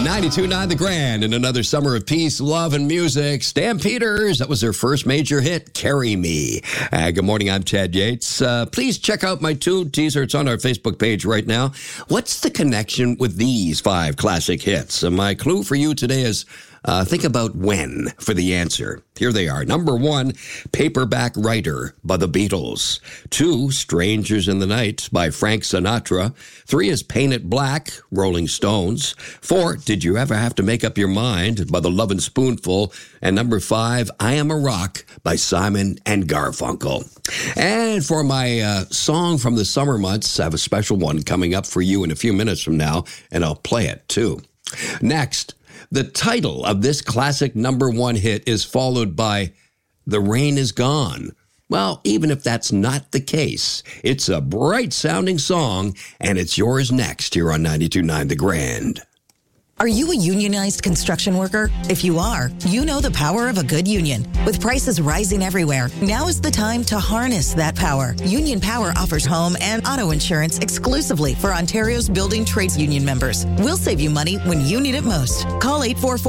92.9 The Grand and another summer of peace, love, and music. Stampeders, that was their first major hit, Carry Me. Good morning, I'm Chad Yates. Please check out my tune teaser. It's on our Facebook page right now. What's the connection with these 5 classic hits? My clue for you today is think about when for the answer. Here they are. Number 1, Paperback Writer by the Beatles. 2, Strangers in the Night by Frank Sinatra. 3 is Paint It Black, Rolling Stones. 4, Did You Ever Have to Make Up Your Mind by the Lovin' Spoonful. And number 5, I Am a Rock by Simon and Garfunkel. And for my song from the summer months, I have a special one coming up for you in a few minutes from now, and I'll play it too. Next, the title of this classic number 1 hit is followed by The Rain Is Gone. Well, even if that's not the case, it's a bright-sounding song, and it's yours next here on 92.9 The Grand. Are you a unionized construction worker? If you are, you know the power of a good union. With prices rising everywhere, now is the time to harness that power. Union Power offers home and auto insurance exclusively for Ontario's building trades union members. We'll save you money when you need it most. Call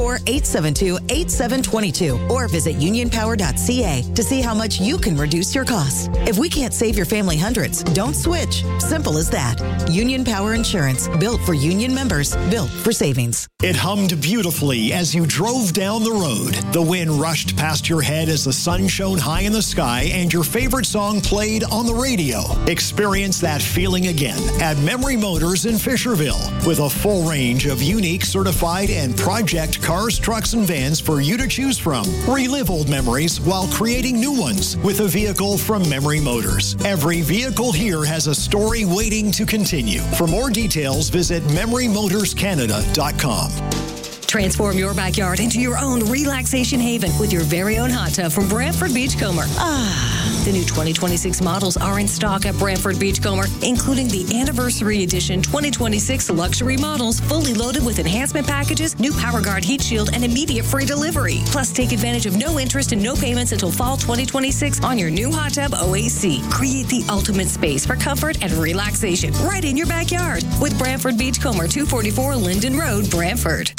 844-872-8722 or visit unionpower.ca to see how much you can reduce your costs. If we can't save your family hundreds, don't switch. Simple as that. Union Power Insurance, built for union members, built for savings. It hummed beautifully as you drove down the road. The wind rushed past your head as the sun shone high in the sky and your favorite song played on the radio. Experience that feeling again at Memory Motors in Fisherville with a full range of unique, certified, and project cars, trucks, and vans for you to choose from. Relive old memories while creating new ones with a vehicle from Memory Motors. Every vehicle here has a story waiting to continue. For more details, visit MemoryMotorsCanada.com. Transform your backyard into your own relaxation haven with your very own hot tub from Brantford Beachcomber. The new 2026 models are in stock at Brantford Beachcomber, including the Anniversary Edition 2026 luxury models, fully loaded with enhancement packages, new PowerGuard heat shield, and immediate free delivery. Plus, take advantage of no interest and no payments until fall 2026 on your new hot tub OAC. Create the ultimate space for comfort and relaxation right in your backyard with Brantford Beachcomber, 244 Linden Road, Brantford.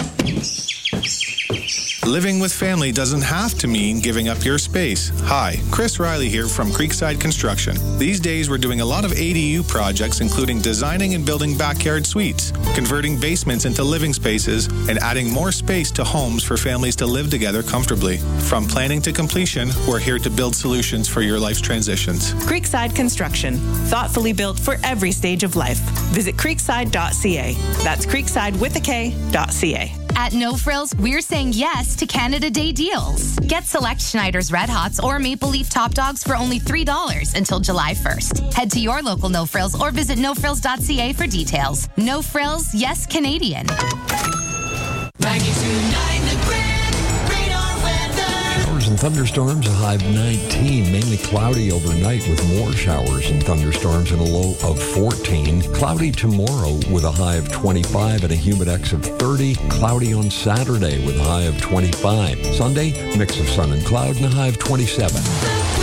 Living with family doesn't have to mean giving up your space. Hi, Chris Riley here from Creekside Construction. These days we're doing a lot of ADU projects, including designing and building backyard suites, converting basements into living spaces, and adding more space to homes for families to live together comfortably. From planning to completion, we're here to build solutions for your life's transitions. Creekside Construction, thoughtfully built for every stage of life. Visit creekside.ca. That's creekside.ca. At No Frills, we're saying yes to Canada Day deals. Get select Schneider's Red Hots or Maple Leaf Top Dogs for only $3 until July 1st. Head to your local No Frills or visit nofrills.ca for details. No Frills, yes Canadian. 92.9 The Grand, radar weather. Showers and thunderstorms, a high of 19. Mainly cloudy overnight with more showers and thunderstorms and a low of 14. Cloudy tomorrow with a high of 25 and a humidex of 30. Cloudy on Saturday with a high of 25. Sunday, mix of sun and cloud and a high of 27.